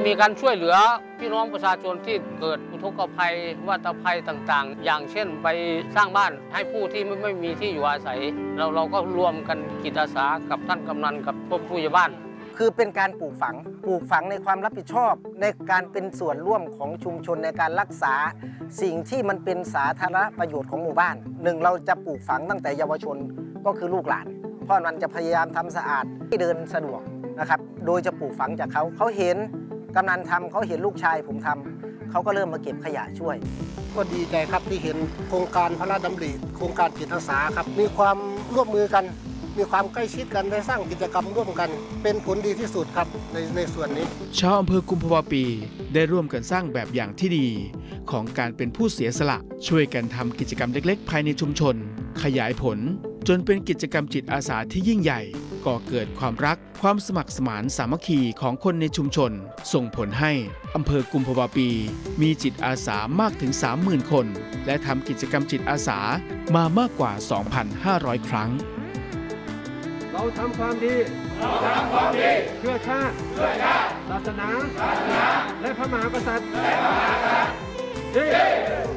มีการช่วยเหลือพี่น้องประชาชนที่เกิดอุทกภัยวัฏภัยต่างๆอย่างเช่นไปสร้างบ้านให้ผู้ที่ไม่มีที่อยู่อาศัยเราก็รวมกันจิตอาสากับท่านกำนันกับผู้ใหญ่บ้านคือเป็นการปลูกฝังในความรับผิดชอบในการเป็นส่วนร่วมของชุมชนในการรักษาสิ่งที่มันเป็นสาธารณประโยชน์ของหมู่บ้านหนึ่งเราจะปลูกฝังตั้งแต่เยาวชนก็คือลูกหลานพ่อมันจะพยายามทำสะอาดให้เดินสะดวกนะครับโดยจะปลูกฝังจากเขาเห็นกำนันทำเขาเห็นลูกชายผมทำเขาก็เริ่มมาเก็บขยะช่วยก็ดีใจครับที่เห็นโครงการพระราชดำริโครงการจิตอาสาครับมีความร่วมมือกันมีความใกล้ชิดกันได้สร้างกิจกรรมร่วมกันเป็นผลดีที่สุดครับในส่วนนี้ชาวอำเภอกุมภาวะปีได้ร่วมกันสร้างแบบอย่างที่ดีของการเป็นผู้เสียสละช่วยกันทำกิจกรรมเล็กๆภายในชุมชนขยายผลจนเป็นกิจกรรมจิตอาสาที่ยิ่งใหญ่ก่อเกิดความรักความสมัครสมานสามัคคีของคนในชุมชนส่งผลให้อำเภอกุมภาวะปีมีจิตอาสามากถึง 30,000 คนและทำกิจกรรมจิตอาสามามากกว่า 2,500 ครั้งเราทำความดีเพื่อชาติศาสนาและพระมหากษัตริย์